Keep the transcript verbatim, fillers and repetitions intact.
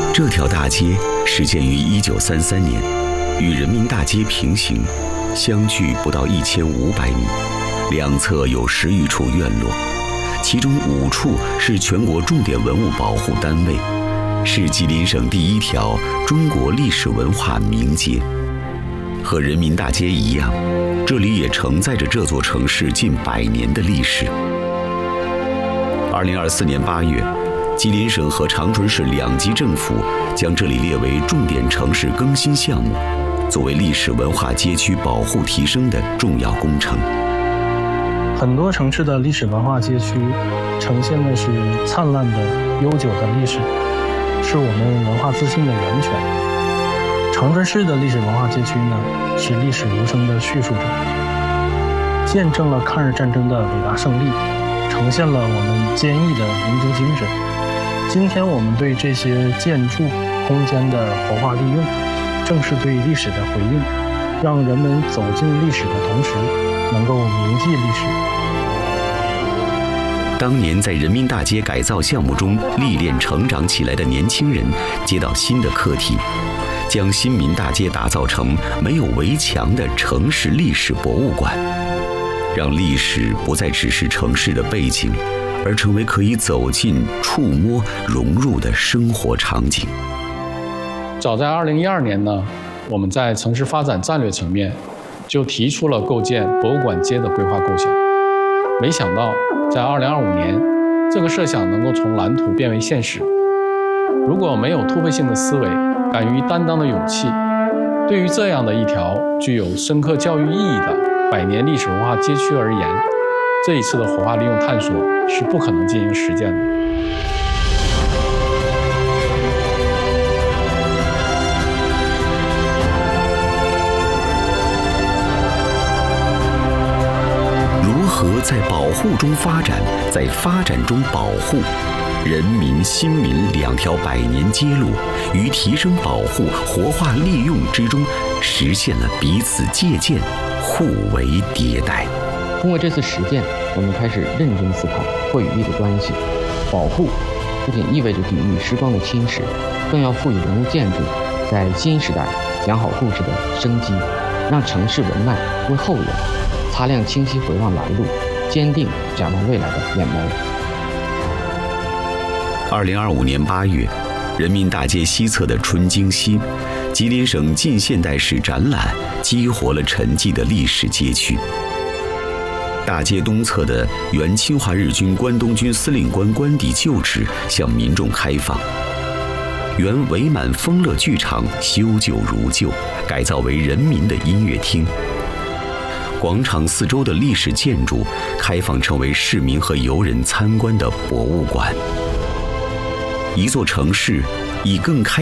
这条大街始建于一九三三年，与人民大街平行，相距不到一千五百米，两侧有十余处院落，其中五处是全国重点文物保护单位，是吉林省第一条中国历史文化名街。和人民大街一样，这里也承载着这座城市近百年的历史。二零二四年八月，吉林省和长春市两级政府将这里列为重点城市更新项目，作为历史文化街区保护提升的重要工程。 很多城市的历史文化街区呈现的是灿烂的、悠久的历史，是我们文化自信的源泉。长春市的历史文化街区呢，是历史如声的叙述者，见证了抗日战争的伟大胜利，呈现了我们坚毅的民族精神。今天我们对这些建筑空间的活化利用，正是对历史的回应，让人们走进历史的同时，能够铭记历史。 当年在人民大街改造项目中历练成长起来的年轻人，接到新的课题，将新民大街打造成没有围墙的城市历史博物馆，让历史不再只是城市的背景，而成为可以走进、触摸、融入的生活场景。 早在二零一二年呢，我们在城市发展战略层面就提出了构建博物馆街的规划构想。没想到，在二零二五年，这个设想能够从蓝图变为现实。如果没有突破性的思维，敢于担当的勇气，对于这样的一条具有深刻教育意义的百年历史文化街区而言，这一次的活化利用探索是不可能进行实践的。 如何在保护中发展，在发展中保护？人民、新民两条百年街路，于提升保护、活化利用之中，实现了彼此借鉴、互为迭代。 通过这次实践，我们开始认真思考货与利的关系。保护不仅意味着抵御时光的侵蚀，更要赋予文物建筑在新时代讲好故事的生机，让城市文脉为后人擦亮清晰回望来路，坚定展望未来的眼眸。 二零二五年八月，人民大街西侧的春京西，吉林省近现代史展览激活了沉寂的历史街区。大街东侧的原侵华日军关东军司令官官邸旧址向民众开放，原伪满丰乐剧场修旧如旧，改造为人民的音乐厅。广场四周的历史建筑开放成为市民和游人参观的博物馆。一座城市以更开